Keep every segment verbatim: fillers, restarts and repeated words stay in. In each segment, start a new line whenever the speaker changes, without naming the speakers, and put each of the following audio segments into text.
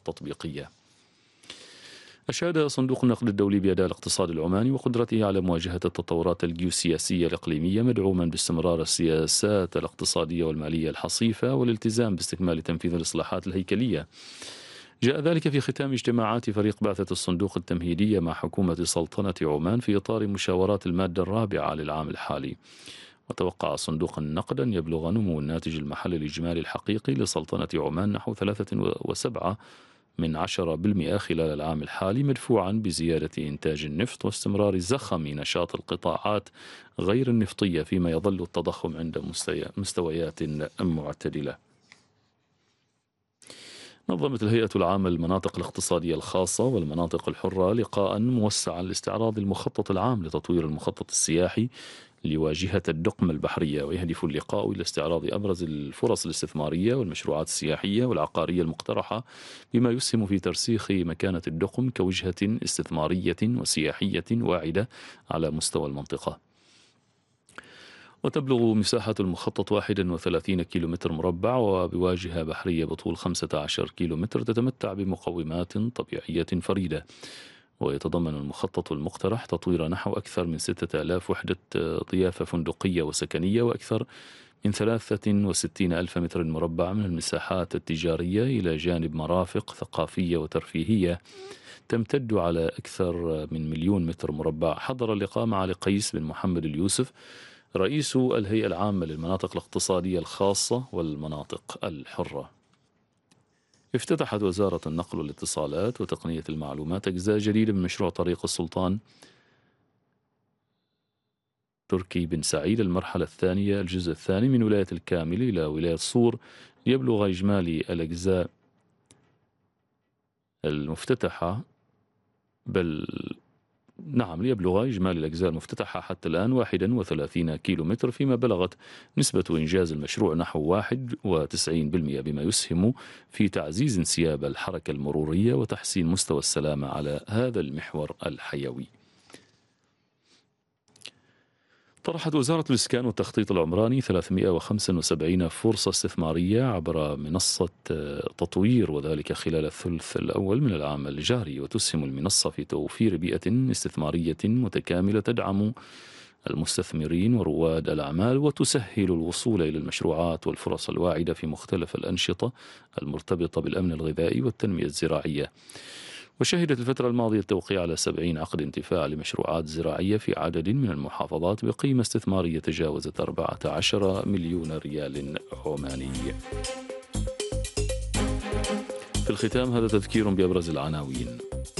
التطبيقية. أشاد صندوق النقد الدولي بأداء الاقتصاد العماني وقدرته على مواجهة التطورات الجيوسياسية الإقليمية، مدعوما باستمرار السياسات الاقتصادية والمالية الحصيفة والالتزام باستكمال تنفيذ الإصلاحات الهيكلية. جاء ذلك في ختام اجتماعات فريق بعثة الصندوق التمهيدية مع حكومة سلطنة عمان في إطار مشاورات المادة الرابعة للعام الحالي. وتوقع الصندوق النقد أن يبلغ نمو الناتج المحلي الإجمالي الحقيقي لسلطنة عمان نحو ثلاثة وسبعة من عشرة بالمئة خلال العام الحالي، مدفوعا بزيادة إنتاج النفط واستمرار زخم نشاط القطاعات غير النفطية، فيما يظل التضخم عند مستويات معتدلة. نظمت الهيئة العامة للمناطق الاقتصادية الخاصة والمناطق الحرة لقاء موسعا لاستعراض المخطط العام لتطوير المخطط السياحي لواجهة الدقم البحرية، ويهدف اللقاء إلى استعراض أبرز الفرص الاستثمارية والمشروعات السياحية والعقارية المقترحة، بما يسهم في ترسيخ مكانة الدقم كوجهة استثمارية وسياحية واعدة على مستوى المنطقة. وتبلغ مساحة المخطط واحد وثلاثين كيلومتر مربع، وبواجهة بحرية بطول خمسة عشر كيلومتر تتمتع بمقومات طبيعية فريدة. ويتضمن المخطط المقترح تطوير نحو أكثر من ستة آلاف وحدة ضيافة فندقية وسكنية، وأكثر من ثلاثة وستين ألف متر مربع من المساحات التجارية، إلى جانب مرافق ثقافية وترفيهية تمتد على أكثر من مليون متر مربع. حضر اللقاء معالي قيس بن محمد اليوسف رئيس الهيئة العامة للمناطق الاقتصادية الخاصة والمناطق الحرة. افتتحت وزارة النقل والاتصالات وتقنية المعلومات أجزاء جديدة من مشروع طريق السلطان تركي بن سعيد المرحلة الثانية الجزء الثاني من ولاية الكامل إلى ولاية صور، يبلغ إجمالي الأجزاء المفتتحة بل نعم ليبلغ إجمالي الأجزاء المفتتحة حتى الآن واحد وثلاثين كيلومتر، فيما بلغت نسبة إنجاز المشروع نحو واحد وتسعين بالمئة، بما يسهم في تعزيز انسياب الحركة المرورية وتحسين مستوى السلامة على هذا المحور الحيوي. طرحت وزارة الإسكان والتخطيط العمراني ثلاثمئة وخمسة وسبعين فرصة استثمارية عبر منصة تطوير، وذلك خلال الثلث الأول من العام الجاري. وتسهم المنصة في توفير بيئة استثمارية متكاملة تدعم المستثمرين ورواد الأعمال، وتسهل الوصول إلى المشروعات والفرص الواعدة في مختلف الأنشطة المرتبطة بالأمن الغذائي والتنمية الزراعية. وشهدت الفترة الماضية التوقيع على سبعين عقد انتفاع لمشروعات زراعية في عدد من المحافظات بقيمة استثمارية تجاوزت أربعة عشر مليون ريال عماني. في الختام هذا تذكير بأبرز العناوين.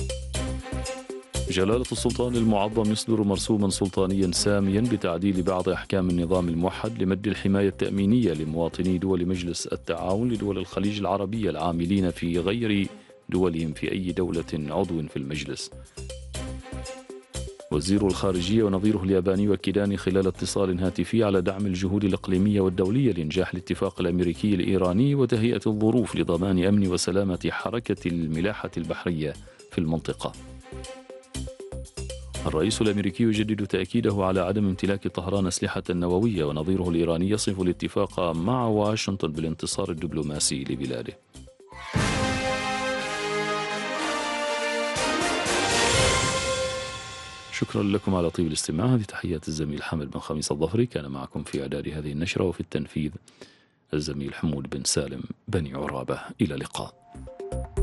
جلالة السلطان المعظم يصدر مرسوما سلطانيا ساميا بتعديل بعض أحكام النظام الموحد لمد الحماية التأمينية لمواطني دول مجلس التعاون لدول الخليج العربية العاملين في غير دولهم في أي دولة عضو في المجلس. وزير الخارجية ونظيره الياباني يؤكدان خلال اتصال هاتفي على دعم الجهود الإقليمية والدولية لإنجاح الاتفاق الأمريكي الإيراني وتهيئة الظروف لضمان أمن وسلامة حركة الملاحة البحرية في المنطقة. الرئيس الأمريكي يجدد تأكيده على عدم امتلاك طهران أسلحة نووية، ونظيره الإيراني يصف الاتفاق مع واشنطن بالانتصار الدبلوماسي لبلاده. شكرا لكم على طيب الاستماع. هذه تحيات الزميل حامد بن خميس الظفري، كان معكم في إعداد هذه النشرة وفي التنفيذ الزميل حمود بن سالم بني عرابة. إلى اللقاء.